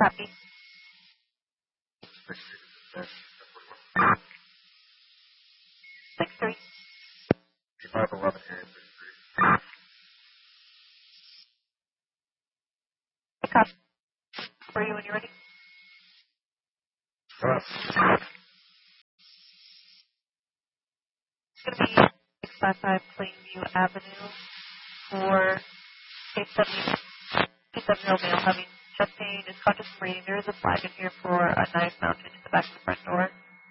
copy. 6-3. 511 area 63. I copy. For you when you're ready. It's going to be 655 Plainview Avenue for K70 male having chest pain, is conscious and breathing. There is a flag in here for a knife mounted in the back of the front door.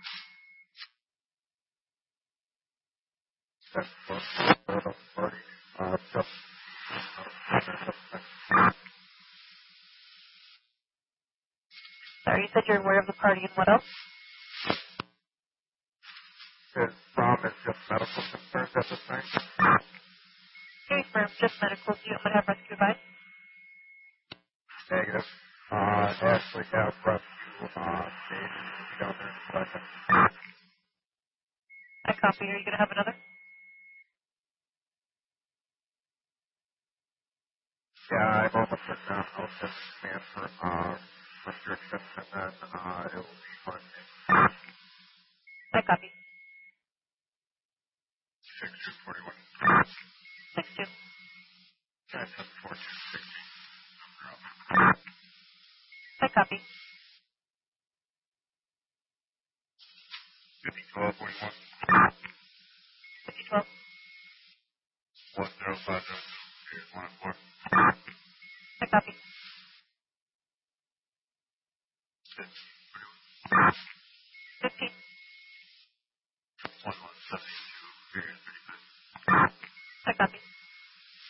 Sorry, you said you're aware of the party and what else? Is just medical concerns at this time? Okay, for just medical, do you have rescue advice? Negative. Actually have rescue, Dave will be down there in a second. I copy. Are you going to have another? Yeah, I'm almost at now. I'll just transfer, restrictions and then, it will be Monday. I copy. 6241. 6-2. 974 I copy. 501241. 5012. 1050.